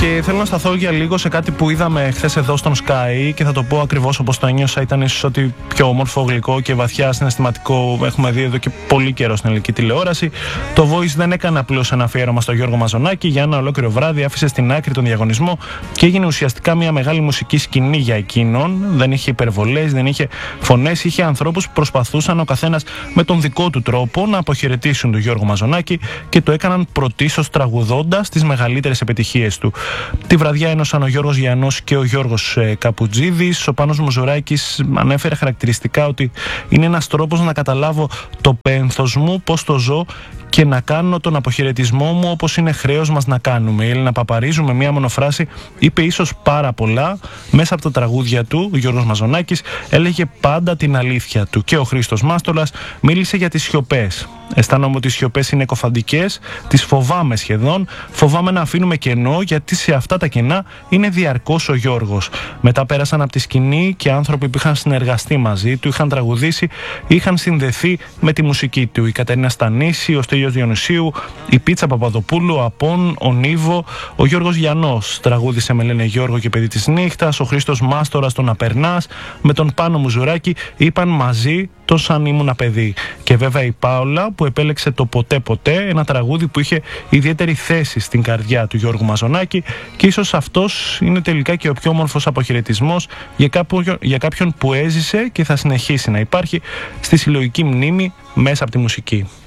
Και θέλω να σταθώ για λίγο σε κάτι που είδαμε χθες εδώ στον Sky και θα το πω ακριβώς όπως το ένιωσα. Ήταν ίσως ότι πιο όμορφο, γλυκό και βαθιά συναισθηματικό έχουμε δει εδώ και πολύ καιρό στην ελληνική τηλεόραση. Το Voice δεν έκανε απλώς ένα αφιέρωμα στο Γιώργο Μαζονάκη. Για ένα ολόκληρο βράδυ άφησε στην άκρη τον διαγωνισμό και έγινε ουσιαστικά μια μεγάλη μουσική σκηνή για εκείνον. Δεν είχε υπερβολές, δεν είχε φωνές, είχε ανθρώπους που προσπαθούσαν ο καθένας με τον δικό του τρόπο να αποχαιρετήσουν τον Γιώργο Μαζονάκη και το έκαναν πρωτίστως τραγουδώντας τις μεγαλύτερες επιτυχίες του. Τη βραδιά ένωσαν ο Γιώργος Γιαννός και ο Γιώργος Καπουτζίδης. Ο Πάνος Μουζουράκης ανέφερε χαρακτηριστικά ότι είναι ένας τρόπος να καταλάβω το πένθος μου, πώς το ζω και να κάνω τον αποχαιρετισμό μου όπως είναι χρέος μας να κάνουμε. Η Έλληνα Παπαρίζου με μία μονοφράση είπε ίσως πάρα πολλά. Μέσα από τα τραγούδια του, ο Γιώργος Μαζονάκης έλεγε πάντα την αλήθεια του. Και ο Χρήστος Μάστολας μίλησε για τις σιωπές. Αισθάνομαι ότι οι σιωπές είναι εκοφαντικές, τις φοβάμαι σχεδόν. Φοβάμαι να αφήνουμε κενό, γιατί σε αυτά τα κενά είναι διαρκώς ο Γιώργος. Μετά πέρασαν από τη σκηνή και άνθρωποι που είχαν συνεργαστεί μαζί του, είχαν τραγουδήσει, είχαν συνδεθεί με τη μουσική του. Η Κατερίνα Στανίση, ο Στέλιος Διονυσίου, η Πίτσα Παπαδοπούλου, ο Απών, ο Νίβο, ο Γιώργος Γιαννός τραγούδισε με λένε Γιώργο και παιδί της νύχτας, ο Χρήστος Μάστορας τον Απερνάς, με τον Πάνο Μουζουράκη είπαν μαζί το σαν ήμουνα παιδί. Και βέβαια η Πάολα που επέλεξε το Ποτέ Ποτέ, ένα τραγούδι που είχε ιδιαίτερη θέση στην καρδιά του Γιώργου Μαζονάκη και ίσως αυτός είναι τελικά και ο πιο όμορφος αποχαιρετισμός για κάποιον που έζησε και θα συνεχίσει να υπάρχει στη συλλογική μνήμη μέσα από τη μουσική.